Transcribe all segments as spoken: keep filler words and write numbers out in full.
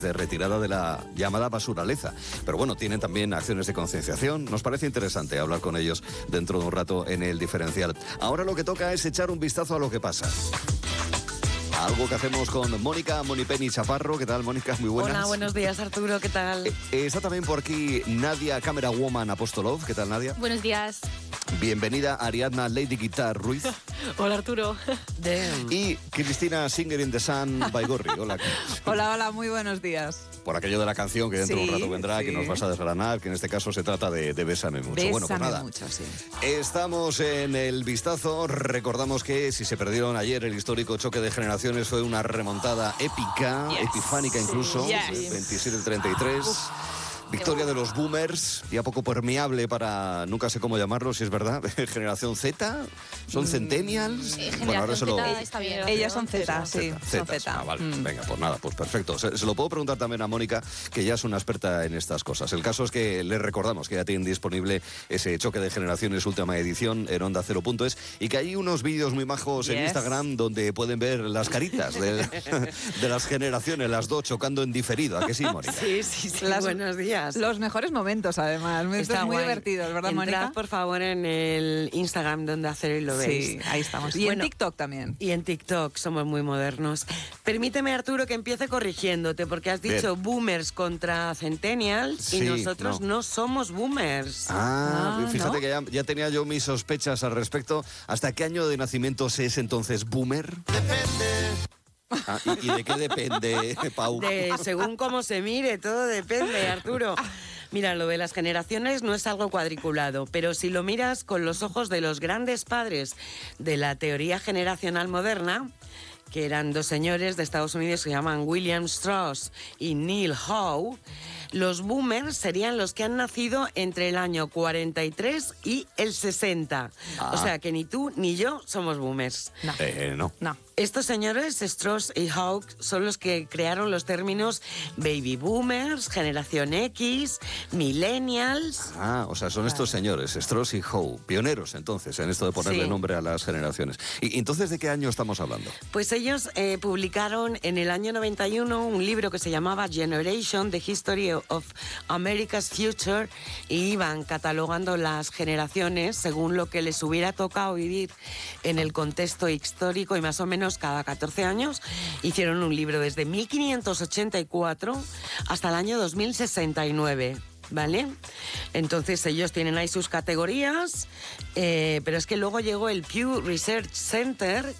de retirada de la llamada basuraleza. Pero bueno, tienen también acciones de concienciación. Nos parece interesante hablar con ellos dentro de un rato en El Diferencial. Ahora lo que toca es echar un vistazo a lo que pasa. Algo que hacemos con Mónica Monipeni Chaparro. ¿Qué tal, Mónica? Muy buenas. Hola, buenos días, Arturo. ¿Qué tal? Eh, está también por aquí Nadia Camera Woman Apostolov. ¿Qué tal, Nadia? Buenos días. Bienvenida Ariadna Lady Guitar Ruiz. Hola, Arturo. Damn. Y Cristina Singer in the Sun Baigorri. Hola. Hola, hola, muy buenos días. Por aquello de la canción que dentro de Sí, un rato vendrá, sí. que nos vas a desgranar, que en este caso se trata de, de Bésame Mucho. Bésame bueno, pues nada. mucho, sí. Estamos en el vistazo. Recordamos que si se perdieron ayer el histórico choque de generaciones fue una remontada épica, Yes. epifánica incluso, Yes. veintisiete treinta y tres. Victoria de los boomers, ya poco permeable para, nunca sé cómo llamarlo, si es verdad, generación Z, son centennials. Eh, Bueno, ahora se lo... generación Z está bien. Ellas son Z, sí, son Zetas. Z. Ah, vale. Mm. Venga, pues nada, pues perfecto. Se, se lo puedo preguntar también a Mónica, que ya es una experta en estas cosas. El caso es que le recordamos que ya tienen disponible ese choque de generaciones última edición en onda cero punto es y que hay unos vídeos muy majos en Yes. Instagram donde pueden ver las caritas de, de las generaciones, las dos chocando en diferido. ¿A que sí, Mónica? Sí, sí, sí. Las- buenos días. Los mejores momentos, además. Esto Está es muy guay. divertido, ¿verdad, Entrad, Mónica? por favor, en el Instagram donde hacer y lo veis. Sí, ahí estamos. Y Bueno, en TikTok también. Y en TikTok, somos muy modernos. Permíteme, Arturo, que empiece corrigiendo,te porque has dicho Bien. boomers contra centennials Sí, y nosotros no. no. somos boomers. Ah, Ah, fíjate ¿no? que ya, ya tenía yo mis sospechas al respecto. ¿Hasta qué año de nacimiento se es entonces boomer? Depende. Ah, ¿y, y de qué depende, Pau? De, según cómo se mire, todo depende, Arturo. Mira, lo de las generaciones no es algo cuadriculado, pero si lo miras con los ojos de los grandes padres de la teoría generacional moderna, que eran dos señores de Estados Unidos que se llaman William Strauss y Neil Howe, los boomers serían los que han nacido entre el año cuarenta y tres y el sesenta. Ah. O sea que ni tú ni yo somos boomers. No. Eh, no. No. Estos señores, Strauss y Howe, son los que crearon los términos baby boomers, generación X, millennials. Ah, o sea, son estos señores, Strauss y Howe, pioneros entonces en esto de ponerle Sí. nombre a las generaciones. ¿Y y entonces de qué año estamos hablando? Pues ellos eh, publicaron en el año noventa y uno un libro que se llamaba Generation, The History of America's Future, y iban catalogando las generaciones según lo que les hubiera tocado vivir en el contexto histórico, y más o menos cada catorce años hicieron un libro desde mil quinientos ochenta y cuatro hasta el año dos mil sesenta y nueve. ¿Vale? Entonces ellos tienen ahí sus categorías, eh, pero es que luego llegó el Pew Research Center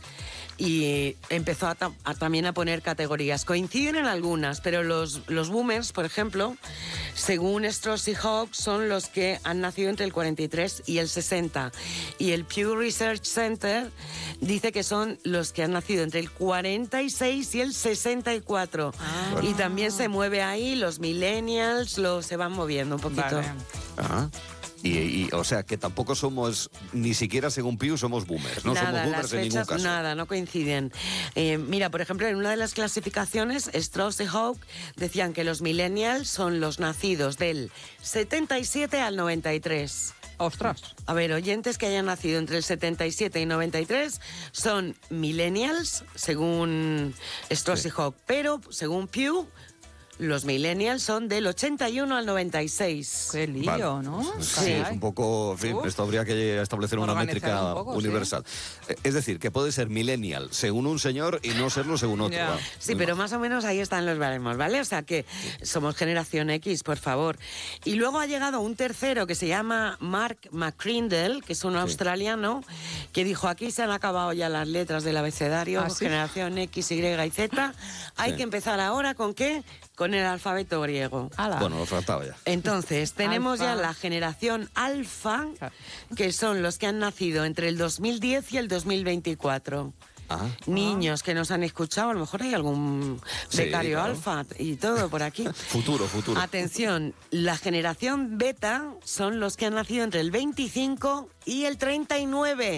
y empezó a, ta- a también a poner categorías. Coinciden en algunas, pero los, los boomers, por ejemplo, según Strauss y Howe, son los que han nacido entre el cuarenta y tres y el sesenta. Y el Pew Research Center dice que son los que han nacido entre el cuarenta y seis y el sesenta y cuatro. Ah. Y también se mueve ahí los millennials, los, se van moviendo un poquito. Vale. Ah. Y, y, o sea, que tampoco somos, ni siquiera según Pew, somos boomers. No nada, somos boomers las en ningún fechas, caso. nada, no coinciden. Eh, mira, por ejemplo, en una de las clasificaciones, Strauss y Howe decían que los millennials son los nacidos del setenta y siete al noventa y tres. Ostras. A ver, oyentes que hayan nacido entre el setenta y siete y noventa y tres son millennials, según Strauss Sí. y Howe, pero según Pew, los millennials son del ochenta y uno al noventa y seis. Qué lío, Vale. ¿no? Sí, es un poco, en fin, Uf. esto habría que establecer una Organizar métrica un poco, sí. universal. Eh, Es decir, que puede ser millennial según un señor y no serlo según otro. Ya. Va, Sí, muy pero mal. más o menos ahí están los baremos, ¿vale? O sea que somos generación X, por favor. Y luego ha llegado un tercero que se llama Mark McCrindle, que es un australiano, que dijo, aquí se han acabado ya las letras del abecedario, ¿Ah, sí? generación X, Y y Z. Hay Sí. que empezar ahora ¿con qué? Con el alfabeto griego. Ala. Bueno, lo faltaba ya. Entonces, tenemos Alfa. ya la generación alfa, Claro. que son los que han nacido entre el dos mil diez y el dos mil veinticuatro. Ah, Niños que nos han escuchado, a lo mejor hay algún Sí, becario claro. alfa y todo por aquí. futuro, futuro. Atención, la generación beta son los que han nacido entre el veinticinco y el treinta y nueve.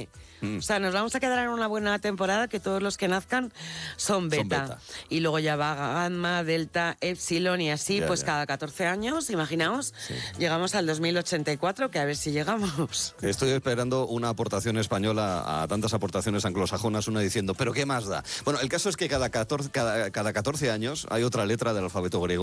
Mm. O sea, nos vamos a quedar en una buena temporada que todos los que nazcan son beta. Son beta. Y luego ya va gamma, delta, epsilon y así, Ya, pues ya. cada catorce años, imaginaos, Sí. llegamos al dos mil ochenta y cuatro, que a ver si llegamos. Estoy esperando una aportación española a tantas aportaciones anglosajonas, una diciendo, ¿pero qué más da? Bueno, el caso es que cada catorce, cada, cada catorce años hay otra letra del alfabeto griego